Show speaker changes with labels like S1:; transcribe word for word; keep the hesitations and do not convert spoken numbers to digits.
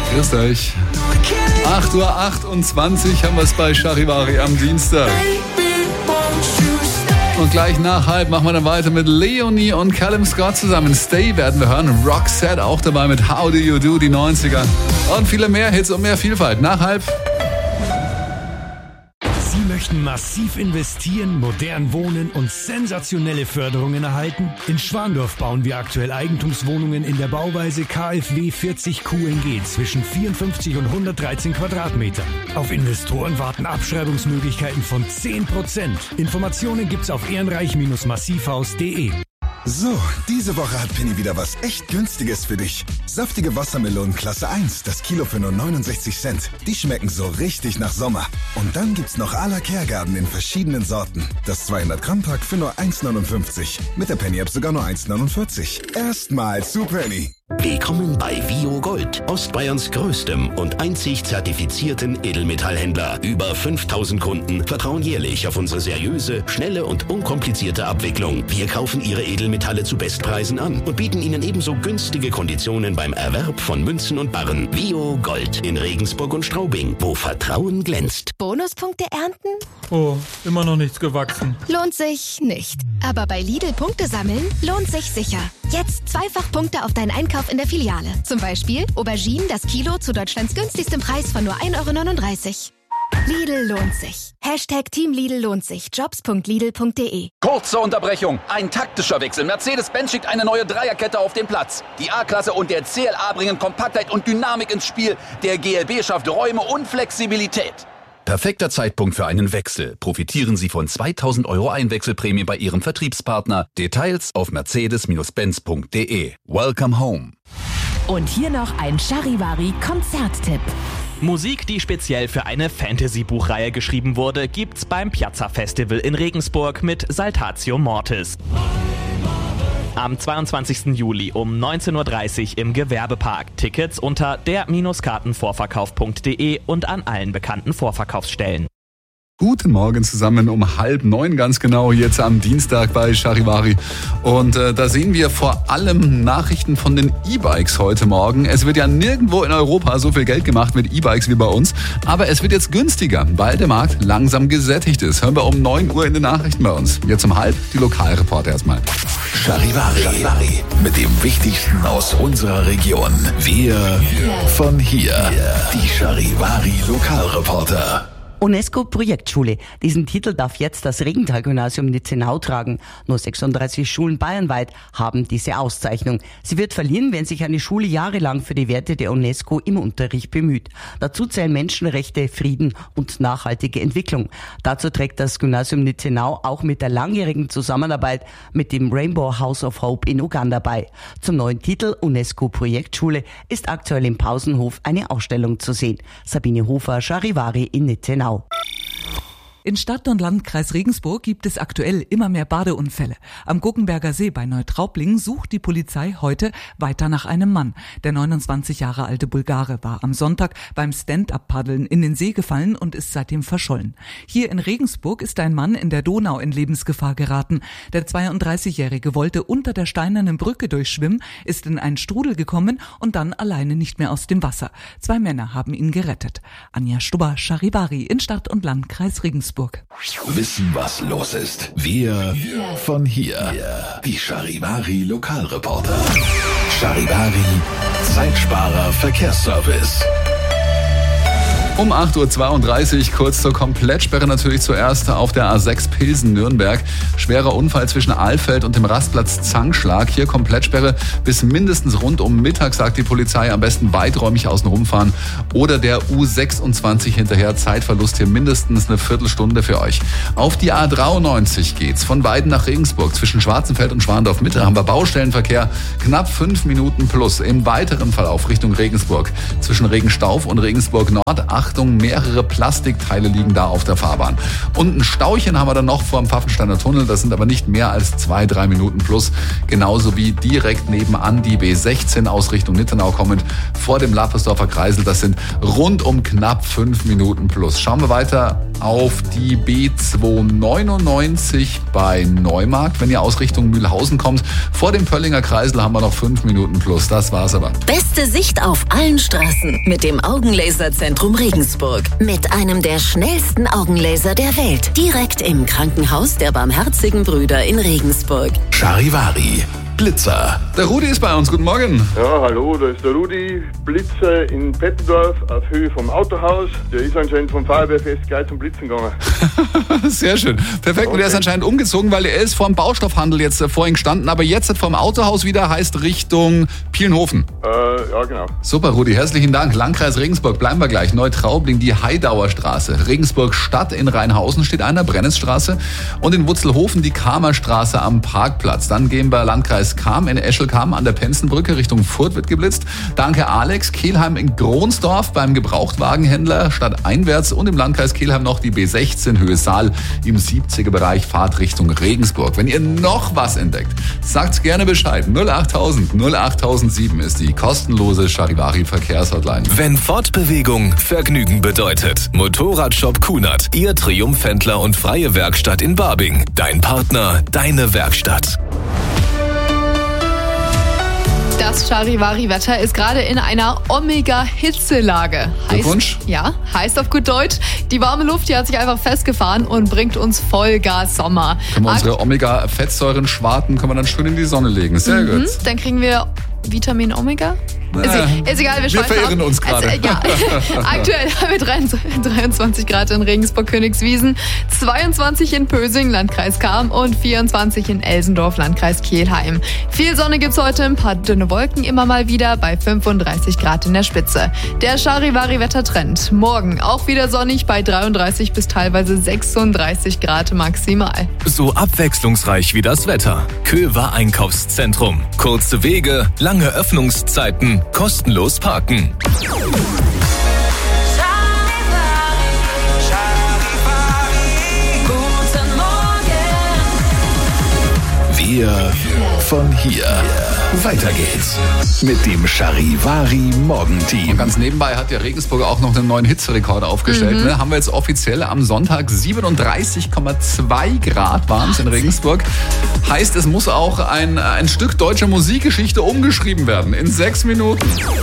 S1: Grüßt euch. acht Uhr achtundzwanzig haben wir es bei Charivari am Dienstag. Und gleich nach halb machen wir dann weiter mit Leonie und Callum Scott zusammen. Stay werden wir hören. Roxette auch dabei mit How Do You Do, die neunziger. Und viele mehr Hits und mehr Vielfalt. Nach halb.
S2: Sie möchten massiv investieren, modern wohnen und sensationelle Förderungen erhalten? In Schwandorf bauen wir aktuell Eigentumswohnungen in der Bauweise K F W vierzig Q N G zwischen vierundfünfzig und hundertdreizehn Quadratmetern. Auf Investoren warten Abschreibungsmöglichkeiten von zehn Prozent. Informationen gibt's auf ehrenreich Massivhaus punkt de.
S3: So, diese Woche hat Penny wieder was echt Günstiges für dich. Saftige Wassermelonen Klasse eins, das Kilo für nur neunundsechzig Cent. Die schmecken so richtig nach Sommer. Und dann gibt's noch à la Kehrgarten in verschiedenen Sorten. Das zweihundert Gramm Pack für nur eins neunundfünfzig. Mit der Penny App sogar nur eins neunundvierzig. Erstmal zu Penny.
S4: Willkommen bei Vio Gold, Ostbayerns größtem und einzig zertifizierten Edelmetallhändler. Über fünftausend Kunden vertrauen jährlich auf unsere seriöse, schnelle und unkomplizierte Abwicklung. Wir kaufen ihre Edelmetalle zu Bestpreisen an und bieten ihnen ebenso günstige Konditionen beim Erwerb von Münzen und Barren. Vio Gold in Regensburg und Straubing, wo Vertrauen glänzt.
S5: Bonuspunkte ernten?
S6: Oh, immer noch nichts gewachsen.
S5: Lohnt sich nicht. Aber bei Lidl Punkte sammeln lohnt sich sicher. Jetzt zweifach Punkte auf deinen Einkauf in der Filiale. Zum Beispiel Auberginen das Kilo zu Deutschlands günstigstem Preis von nur ein Euro neununddreißig. Lidl lohnt sich. Hashtag Team Lidl lohnt sich. Jobs punkt lidl punkt de.
S7: Kurze Unterbrechung. Ein taktischer Wechsel. Mercedes-Benz schickt eine neue Dreierkette auf den Platz. Die A-Klasse und der C L A bringen Kompaktheit und Dynamik ins Spiel. Der G L B schafft Räume und Flexibilität.
S8: Perfekter Zeitpunkt für einen Wechsel. Profitieren Sie von zweitausend Euro Einwechselprämie bei Ihrem Vertriebspartner. Details auf mercedes Benz punkt de. Welcome home.
S9: Und hier noch ein Charivari-Konzerttipp.
S10: Musik, die speziell für eine Fantasy-Buchreihe geschrieben wurde, gibt's beim Piazza Festival in Regensburg mit Saltatio Mortis. Am zweiundzwanzigsten Juli um neunzehn Uhr dreißig im Gewerbepark. Tickets unter der Kartenvorverkauf punkt de und an allen bekannten Vorverkaufsstellen.
S1: Guten Morgen zusammen um halb neun ganz genau, jetzt am Dienstag bei Charivari. Und äh, da sehen wir vor allem Nachrichten von den E-Bikes heute Morgen. Es wird ja nirgendwo in Europa so viel Geld gemacht mit E-Bikes wie bei uns. Aber es wird jetzt günstiger, weil der Markt langsam gesättigt ist. Hören wir um neun Uhr in den Nachrichten bei uns. Jetzt um halb die Lokalreporter erstmal.
S11: Charivari, Charivari mit dem Wichtigsten aus unserer Region. Wir von hier. Die Charivari Lokalreporter.
S12: UNESCO-Projektschule. Diesen Titel darf jetzt das Regenthal-Gymnasium Nitzenau tragen. Nur sechsunddreißig Schulen bayernweit haben diese Auszeichnung. Sie wird verliehen, wenn sich eine Schule jahrelang für die Werte der UNESCO im Unterricht bemüht. Dazu zählen Menschenrechte, Frieden und nachhaltige Entwicklung. Dazu trägt das Gymnasium Nitzenau auch mit der langjährigen Zusammenarbeit mit dem Rainbow House of Hope in Uganda bei. Zum neuen Titel UNESCO-Projektschule ist aktuell im Pausenhof eine Ausstellung zu sehen. Sabine Hofer, Charivari in Nitzenau.
S13: In Stadt- und Landkreis Regensburg gibt es aktuell immer mehr Badeunfälle. Am Guggenberger See bei Neutraubling sucht die Polizei heute weiter nach einem Mann. Der neunundzwanzig Jahre alte Bulgare war am Sonntag beim Stand-up-Paddeln in den See gefallen und ist seitdem verschollen. Hier in Regensburg ist ein Mann in der Donau in Lebensgefahr geraten. Der zweiunddreißigjährige wollte unter der steinernen Brücke durchschwimmen, ist in einen Strudel gekommen und dann alleine nicht mehr aus dem Wasser. Zwei Männer haben ihn gerettet. Anja Stubber, Charivari in Stadt- und Landkreis Regensburg.
S11: Wissen, was los ist. Wir von hier. Die Charivari Lokalreporter. Charivari Zeitsparer Verkehrsservice.
S1: Um acht Uhr zweiunddreißig, kurz zur Komplettsperre natürlich zuerst auf der A sechs Pilsen-Nürnberg. Schwerer Unfall zwischen Ahlfeld und dem Rastplatz Zangschlag. Hier Komplettsperre bis mindestens rund um Mittag, sagt die Polizei. Am besten weiträumig außen rumfahren. Oder der U sechsundzwanzig hinterher. Zeitverlust hier mindestens eine Viertelstunde für euch. Auf die A dreiundneunzig geht's. Von Weiden nach Regensburg. Zwischen Schwarzenfeld und Schwandorf Mitte haben wir Baustellenverkehr. Knapp fünf Minuten plus. Im weiteren Verlauf Richtung Regensburg. Zwischen Regenstauf und Regensburg Nord acht Achtung, mehrere Plastikteile liegen da auf der Fahrbahn. Und ein Stauchen haben wir dann noch vor dem Pfaffensteiner Tunnel, das sind aber nicht mehr als zwei, drei Minuten plus. Genauso wie direkt nebenan die B sechzehn aus Richtung Nittenau kommend vor dem Lappersdorfer Kreisel, das sind rund um knapp fünf Minuten plus. Schauen wir weiter auf die B zweihundertneunundneunzig bei Neumarkt. Wenn ihr aus Richtung Mühlhausen kommt, vor dem Pöllinger Kreisel haben wir noch fünf Minuten plus. Das war's aber.
S14: Beste Sicht auf allen Straßen mit dem Augenlaserzentrum Regensburg. Mit einem der schnellsten Augenlaser der Welt. Direkt im Krankenhaus der Barmherzigen Brüder in Regensburg.
S11: Charivari. Blitzer.
S1: Der Rudi ist bei uns. Guten Morgen.
S15: Ja, hallo, da ist der Rudi. Blitzer in Pettendorf auf Höhe vom Autohaus. Der ist anscheinend vom Feuerwehrfest gleich zum Blitzen gegangen.
S1: Sehr schön. Perfekt. Okay. Und er ist anscheinend umgezogen, weil er ist vor dem Baustoffhandel jetzt vorhin gestanden, aber jetzt vom Autohaus wieder, heißt Richtung Pielnhofen.
S15: Äh, ja, genau.
S1: Super, Rudi. Herzlichen Dank. Landkreis Regensburg. Bleiben wir gleich. Neutraubling, die Heidauer Straße. Regensburg Stadt in Rheinhausen steht einer, Brennnesstraße. Und in Wutzelhofen die Kamerstraße am Parkplatz. Dann gehen wir Landkreis Kam in Eschelkam an der Penzenbrücke Richtung Furth wird geblitzt. Danke Alex. Kehlheim in Gronsdorf beim Gebrauchtwagenhändler stadteinwärts und im Landkreis Kehlheim noch die B sechzehn Höhe Saal im siebziger Bereich Fahrt Richtung Regensburg. Wenn ihr noch was entdeckt, sagt gerne Bescheid. null achttausend null achttausendsieben ist die kostenlose Charivari Verkehrshotline.
S16: Wenn Fortbewegung Vergnügen bedeutet. Motorradshop Kunert, Ihr Triumphhändler und freie Werkstatt in Barbing. Dein Partner, deine Werkstatt.
S17: Das Charivari-Wetter ist gerade in einer Omega-Hitzelage.
S1: Glückwunsch.
S17: Ja, heißt auf gut Deutsch, die warme Luft, die hat sich einfach festgefahren und bringt uns Vollgas Sommer.
S1: Können wir unsere Omega-Fettsäuren-Schwarten können wir dann schön in die Sonne legen. Sehr
S17: mhm,
S1: gut.
S17: Dann kriegen wir Vitamin Omega. Ist, ist egal, wir,
S1: wir verehren uns gerade.
S17: Also, ja. Aktuell haben wir dreiundzwanzig Grad in Regensburg-Königswiesen, zweiundzwanzig in Pösing, Landkreis Cham und vierundzwanzig in Elsendorf, Landkreis Kelheim. Viel Sonne gibt's heute, ein paar dünne Wolken immer mal wieder bei fünfunddreißig Grad in der Spitze. Der Charivari-Wettertrend. Morgen auch wieder sonnig bei dreiunddreißig bis teilweise sechsunddreißig Grad maximal.
S16: So abwechslungsreich wie das Wetter. Köver Einkaufszentrum. Kurze Wege, lange Öffnungszeiten. Kostenlos parken.
S11: Wir von hier. Weiter geht's mit dem Charivari Morgenteam.
S1: Und ganz nebenbei hat der Regensburg auch noch einen neuen Hitzerekord aufgestellt. Mhm. Ne? Haben wir jetzt offiziell am Sonntag siebenunddreißig Komma zwei Grad waren es in Regensburg. Heißt, es muss auch ein, ein Stück deutscher Musikgeschichte umgeschrieben werden in sechs Minuten.